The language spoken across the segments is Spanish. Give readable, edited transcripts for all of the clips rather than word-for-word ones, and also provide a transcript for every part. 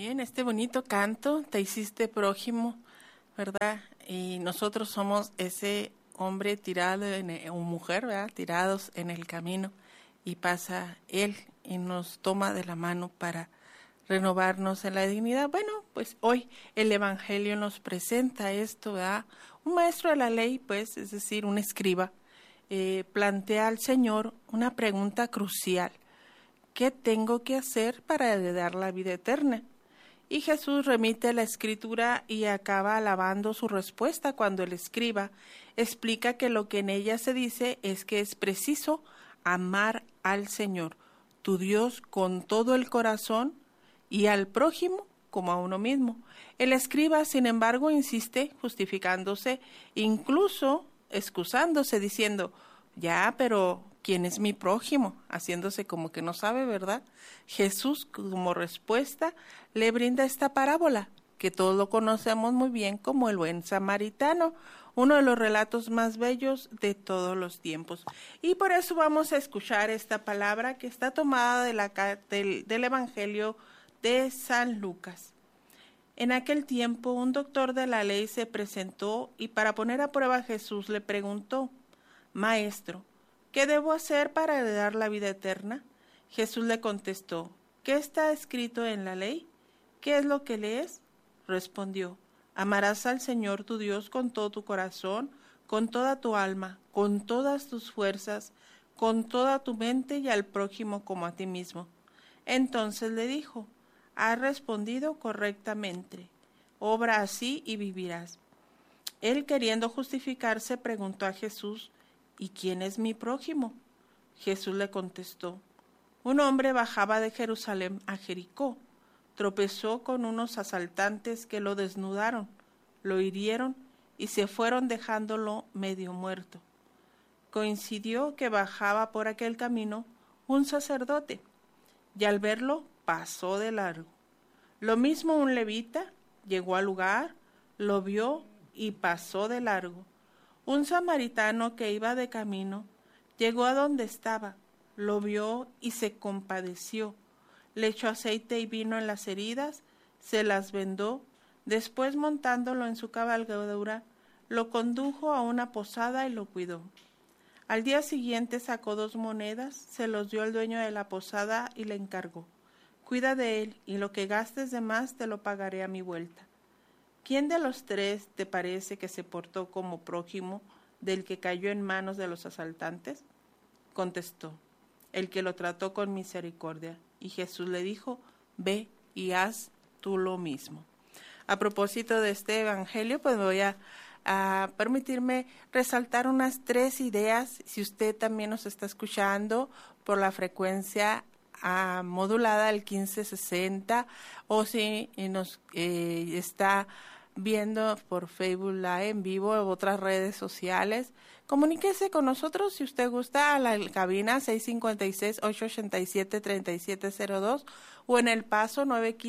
Bien, este bonito canto, te hiciste prójimo, ¿verdad? Y nosotros somos ese hombre tirado, o mujer, ¿verdad? Tirados en el camino, y pasa Él y nos toma de la mano para renovarnos en la dignidad. Bueno, pues hoy el Evangelio nos presenta esto, ¿verdad? Un maestro de la ley, pues, es decir, un escriba, plantea al Señor una pregunta crucial. ¿Qué tengo que hacer para heredar la vida eterna? Y Jesús remite la escritura y acaba alabando su respuesta cuando el escriba explica que lo que en ella se dice es que es preciso amar al Señor, tu Dios, con todo el corazón y al prójimo como a uno mismo. El escriba, sin embargo, insiste, justificándose, incluso excusándose, diciendo, ya, pero ¿quién es mi prójimo? Haciéndose como que no sabe, ¿verdad? Jesús, como respuesta, le brinda esta parábola, que todos lo conocemos muy bien como el buen samaritano, uno de los relatos más bellos de todos los tiempos. Y por eso vamos a escuchar esta palabra que está tomada del Evangelio de San Lucas. En aquel tiempo, un doctor de la ley se presentó y para poner a prueba a Jesús le preguntó, Maestro, ¿qué debo hacer para heredar la vida eterna? Jesús le contestó, ¿qué está escrito en la ley? ¿Qué es lo que lees? Respondió, amarás al Señor tu Dios con todo tu corazón, con toda tu alma, con todas tus fuerzas, con toda tu mente y al prójimo como a ti mismo. Entonces le dijo, has respondido correctamente, obra así y vivirás. Él, queriendo justificarse, preguntó a Jesús, ¿y quién es mi prójimo? Jesús le contestó, un hombre bajaba de Jerusalén a Jericó, tropezó con unos asaltantes que lo desnudaron, lo hirieron y se fueron dejándolo medio muerto. Coincidió que bajaba por aquel camino un sacerdote, y al verlo pasó de largo. Lo mismo un levita llegó al lugar, lo vio y pasó de largo. Un samaritano que iba de camino llegó a donde estaba, lo vio y se compadeció. Le echó aceite y vino en las heridas, se las vendó, después montándolo en su cabalgadura, lo condujo a una posada y lo cuidó. Al día siguiente sacó 2 monedas, se los dio al dueño de la posada y le encargó, cuida de él y lo que gastes de más te lo pagaré a mi vuelta. ¿Quién de los 3 te parece que se portó como prójimo del que cayó en manos de los asaltantes? Contestó, el que lo trató con misericordia. Y Jesús le dijo, ve y haz tú lo mismo. A propósito de este evangelio, pues voy a permitirme resaltar unas 3 ideas, si usted también nos está escuchando por la frecuencia modulada al 1560 o si nos está viendo por Facebook Live en vivo o otras redes sociales, comuníquese con nosotros si usted gusta a la cabina 656-887-3702 o en El Paso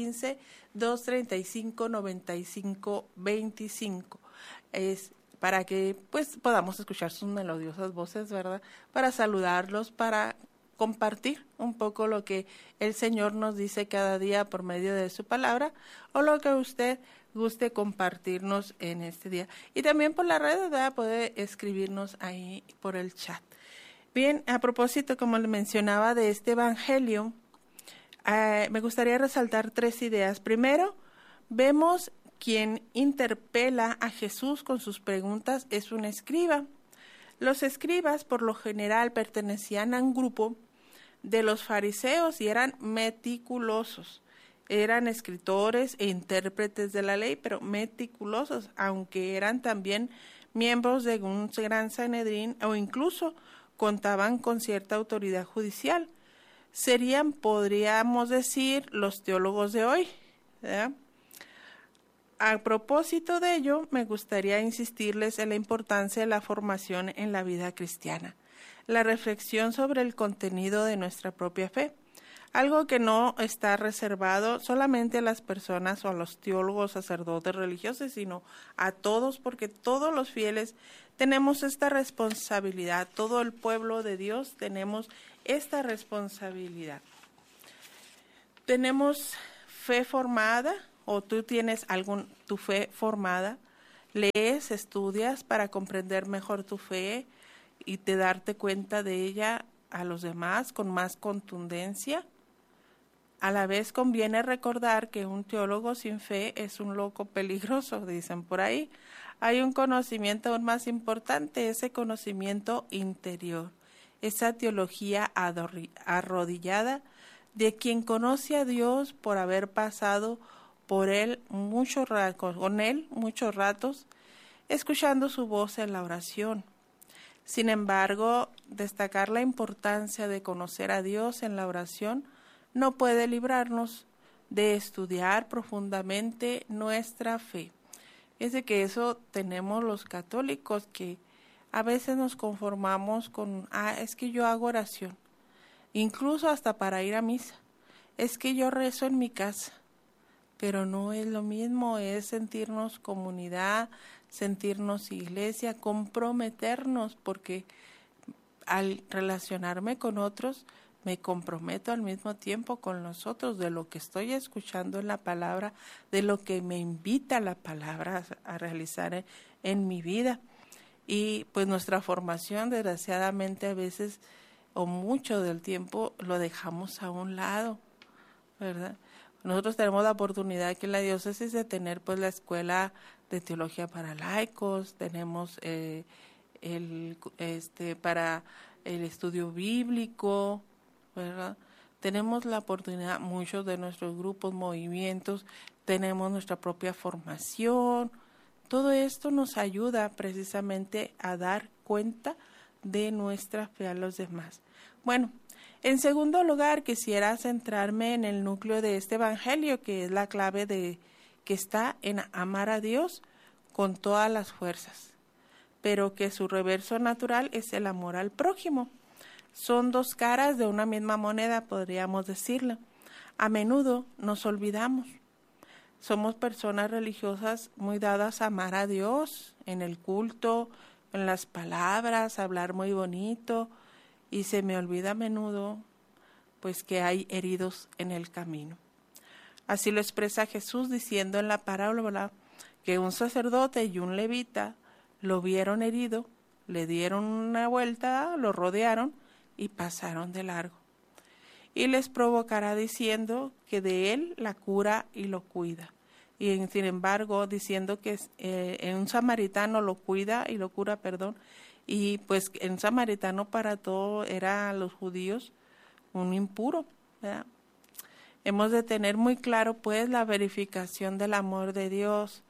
915-235-9525. Es para que pues podamos escuchar sus melodiosas voces, ¿verdad? Para saludarlos, para compartir un poco lo que el Señor nos dice cada día por medio de su palabra o lo que usted guste compartirnos en este día. Y también por la red, ¿verdad? Puede escribirnos ahí por el chat. Bien, a propósito, como le mencionaba, de este evangelio, me gustaría resaltar 3 ideas. Primero, vemos quien interpela a Jesús con sus preguntas es un escriba. Los escribas, por lo general, pertenecían a un grupo de los fariseos y eran meticulosos. Eran escritores e intérpretes de la ley, pero meticulosos, aunque eran también miembros de un gran Sanedrín o incluso contaban con cierta autoridad judicial. Serían, podríamos decir, los teólogos de hoy, ¿verdad? A propósito de ello, me gustaría insistirles en la importancia de la formación en la vida cristiana, la reflexión sobre el contenido de nuestra propia fe, algo que no está reservado solamente a las personas o a los teólogos, sacerdotes religiosos, sino a todos, porque todos los fieles tenemos esta responsabilidad, todo el pueblo de Dios tenemos esta responsabilidad. Tenemos fe formada o tú tienes tu fe formada, lees, estudias para comprender mejor tu fe y te darte cuenta de ella a los demás con más contundencia. A la vez conviene recordar que un teólogo sin fe es un loco peligroso, dicen por ahí. Hay un conocimiento aún más importante, ese conocimiento interior, esa teología arrodillada de quien conoce a Dios por haber pasado con él muchos ratos, escuchando su voz en la oración. Sin embargo, destacar la importancia de conocer a Dios en la oración no puede librarnos de estudiar profundamente nuestra fe. Es de que eso tenemos los católicos, que a veces nos conformamos con, es que yo hago oración, incluso hasta para ir a misa, es que yo rezo en mi casa, pero no es lo mismo, es sentirnos comunidad, sentirnos iglesia, comprometernos, porque al relacionarme con otros, me comprometo al mismo tiempo con los otros de lo que estoy escuchando en la palabra, de lo que me invita la palabra a realizar en mi vida. Y pues nuestra formación, desgraciadamente, a veces o mucho del tiempo lo dejamos a un lado, ¿verdad? Nosotros tenemos la oportunidad aquí en la diócesis de tener pues la escuela de teología para laicos, tenemos para el estudio bíblico, ¿verdad? Tenemos la oportunidad, muchos de nuestros grupos, movimientos, tenemos nuestra propia formación. Todo esto nos ayuda precisamente a dar cuenta de nuestra fe a los demás. Bueno, en segundo lugar, quisiera centrarme en el núcleo de este evangelio, que es la clave que está en amar a Dios con todas las fuerzas, pero que su reverso natural es el amor al prójimo. Son dos caras de una misma moneda, podríamos decirlo. A menudo nos olvidamos. Somos personas religiosas muy dadas a amar a Dios en el culto, en las palabras, hablar muy bonito, y se me olvida a menudo pues que hay heridos en el camino. Así lo expresa Jesús diciendo en la parábola que un sacerdote y un levita lo vieron herido, le dieron una vuelta, lo rodearon y pasaron de largo. Y les provocará diciendo que de él la cura y lo cuida. Y sin embargo, diciendo que en un samaritano lo cuida y lo cura, y pues en samaritano para todo era los judíos un impuro, ¿verdad? Hemos de tener muy claro pues la verificación del amor de Dios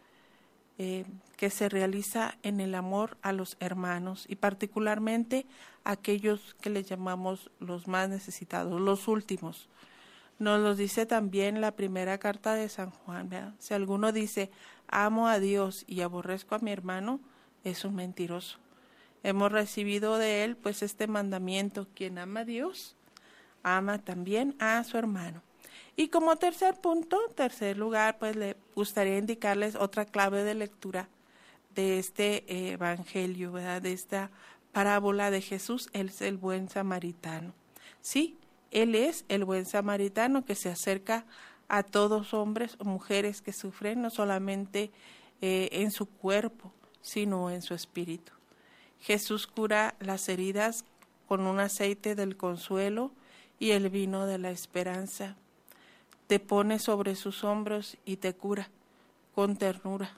que se realiza en el amor a los hermanos y particularmente a aquellos que les llamamos los más necesitados, los últimos. Nos lo dice también la primera carta de San Juan, ¿verdad? Si alguno dice amo a Dios y aborrezco a mi hermano, es un mentiroso. Hemos recibido de él pues este mandamiento: quien ama a Dios, ama también a su hermano. Y como tercer lugar, pues le gustaría indicarles otra clave de lectura de este evangelio, ¿verdad? De esta parábola de Jesús. Él es el buen samaritano. Sí, él es el buen samaritano que se acerca a todos hombres o mujeres que sufren, no solamente en su cuerpo, sino en su espíritu. Jesús cura las heridas con un aceite del consuelo y el vino de la esperanza. Te pone sobre sus hombros y te cura con ternura.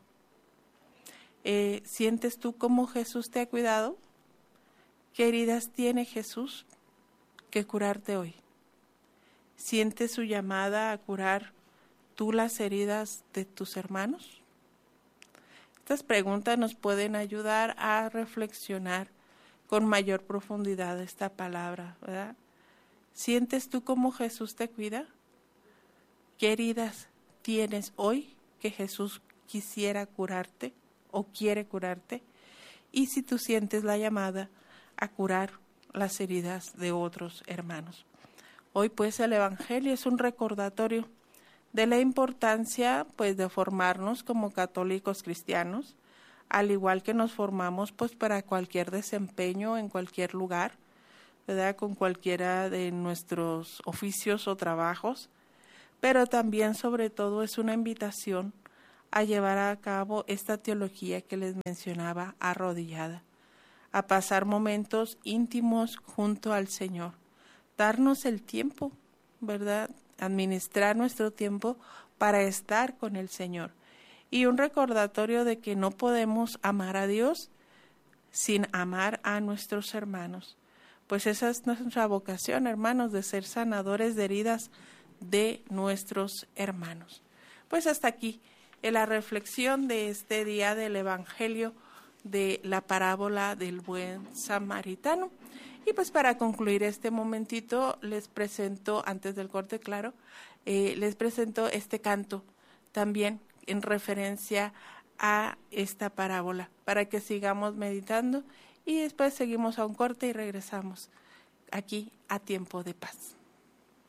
¿Sientes tú cómo Jesús te ha cuidado? ¿Qué heridas tiene Jesús que curarte hoy? ¿Sientes su llamada a curar tú las heridas de tus hermanos? Estas preguntas nos pueden ayudar a reflexionar con mayor profundidad esta palabra, ¿verdad? ¿Sientes tú cómo Jesús te cuida? ¿Qué heridas tienes hoy que Jesús quisiera curarte o quiere curarte? Y si tú sientes la llamada a curar las heridas de otros hermanos. Hoy pues el Evangelio es un recordatorio de la importancia pues de formarnos como católicos cristianos, al igual que nos formamos pues para cualquier desempeño en cualquier lugar, ¿verdad? Con cualquiera de nuestros oficios o trabajos, pero también sobre todo es una invitación a llevar a cabo esta teología que les mencionaba arrodillada, a pasar momentos íntimos junto al Señor, darnos el tiempo, ¿verdad? Administrar nuestro tiempo para estar con el Señor. Y un recordatorio de que no podemos amar a Dios sin amar a nuestros hermanos. Pues esa es nuestra vocación, hermanos, de ser sanadores de heridas de nuestros hermanos. Pues hasta aquí la reflexión de este día del Evangelio de la parábola del buen samaritano. Y pues para concluir este momentito, les presento, antes del corte, claro, les presento este canto también en referencia a esta parábola, para que sigamos meditando y después seguimos a un corte y regresamos aquí a Tiempo de Paz.